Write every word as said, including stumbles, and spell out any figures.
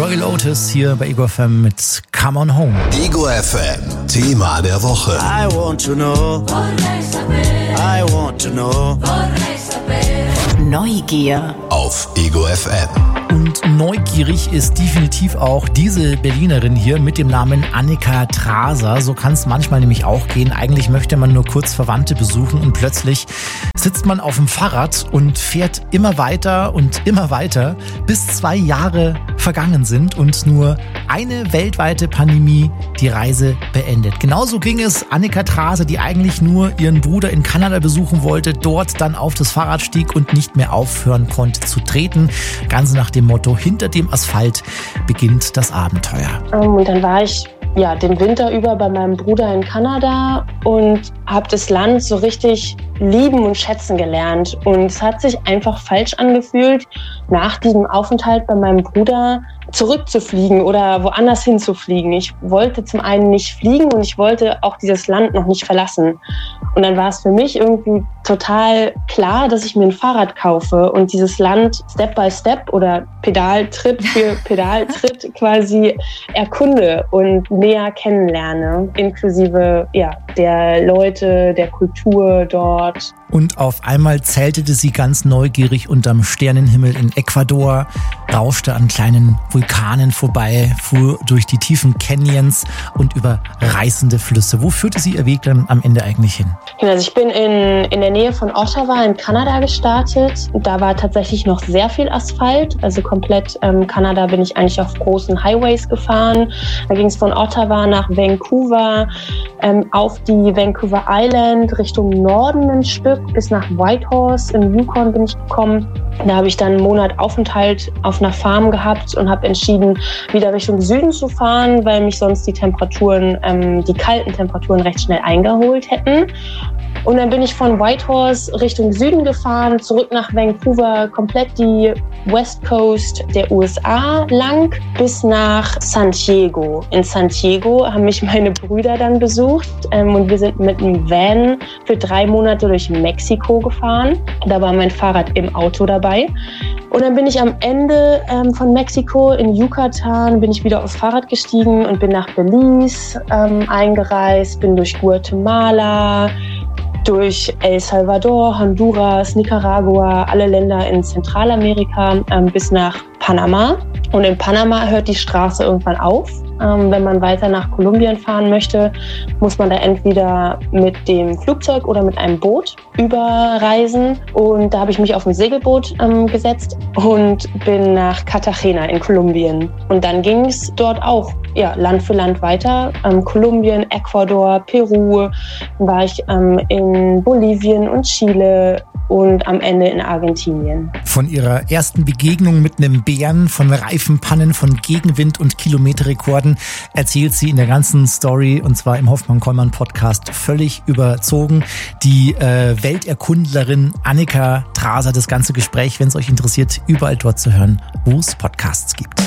Royal Otis hier bei Ego F M mit Come On Home. Ego F M, Thema der Woche. I want to know. I want to know. Neugier Auf Ego F M. Und neugierig ist definitiv auch diese Berlinerin hier mit dem Namen Annika Traser. So kann es manchmal nämlich auch gehen. Eigentlich möchte man nur kurz Verwandte besuchen und plötzlich sitzt man auf dem Fahrrad und fährt immer weiter und immer weiter, bis zwei Jahre vergangen sind und nur eine weltweite Pandemie die Reise beendet. Genauso ging es Annika Traser, die eigentlich nur ihren Bruder in Kanada besuchen wollte, dort dann auf das Fahrrad stieg und nicht mehr aufhören konnte zu treten. Ganz nach dem Motto, hinter dem Asphalt beginnt das Abenteuer. Und dann war ich ja den Winter über bei meinem Bruder in Kanada und habe das Land so richtig lieben und schätzen gelernt. Und es hat sich einfach falsch angefühlt, nach diesem Aufenthalt bei meinem Bruder zurückzufliegen oder woanders hinzufliegen. Ich wollte zum einen nicht fliegen und ich wollte auch dieses Land noch nicht verlassen. Und dann war es für mich irgendwie total klar, dass ich mir ein Fahrrad kaufe und dieses Land Step by Step oder Pedaltritt für Pedaltritt quasi erkunde und näher kennenlerne, inklusive ja, der Leute, der Kultur dort. Und auf einmal zeltete sie ganz neugierig unterm Sternenhimmel in Ecuador, rauschte an kleinen Vulkanen vorbei, fuhr durch die tiefen Canyons und über reißende Flüsse. Wo führte sie ihr Weg dann am Ende eigentlich hin? Also ich bin in, in der Nähe von Ottawa in Kanada gestartet. Da war tatsächlich noch sehr viel Asphalt. Also komplett ähm, Kanada bin ich eigentlich auf großen Highways gefahren. Da ging es von Ottawa nach Vancouver, ähm, auf die Vancouver Island Richtung Norden ein Stück. Bis nach Whitehorse im Yukon bin ich gekommen. Da habe ich dann einen Monat Aufenthalt auf einer Farm gehabt und habe entschieden, wieder Richtung Süden zu fahren, weil mich sonst die Temperaturen, ähm, die kalten Temperaturen recht schnell eingeholt hätten. Und dann bin ich von Whitehorse Richtung Süden gefahren, zurück nach Vancouver, komplett die West Coast der U S A lang, bis nach San Diego. In San Diego haben mich meine Brüder dann besucht ähm, und wir sind mit einem Van für drei Monate durch Mexiko gefahren. Da war mein Fahrrad im Auto dabei. Und dann bin ich am Ende ähm, von Mexiko in Yucatan, bin ich wieder aufs Fahrrad gestiegen und bin nach Belize ähm, eingereist, bin durch Guatemala, durch El Salvador, Honduras, Nicaragua, alle Länder in Zentralamerika ähm, bis nach Panama. Und in Panama hört die Straße irgendwann auf. Ähm, wenn man weiter nach Kolumbien fahren möchte, muss man da entweder mit dem Flugzeug oder mit einem Boot überreisen. Und da habe ich mich auf ein Segelboot ähm, gesetzt und bin nach Cartagena in Kolumbien. Und dann ging es dort auch ja, Land für Land weiter. Ähm, Kolumbien, Ecuador, Peru, war ich ähm, in Bolivien und Chile und am Ende in Argentinien. Von ihrer ersten Begegnung mit einem Bären, von Reifenpannen, von Gegenwind und Kilometerrekorden erzählt sie in der ganzen Story, und zwar im Hoffmann-Kollmann-Podcast, völlig überzogen. Die äh, Welterkundlerin Annika Traser, das ganze Gespräch, wenn es euch interessiert, überall dort zu hören, wo es Podcasts gibt.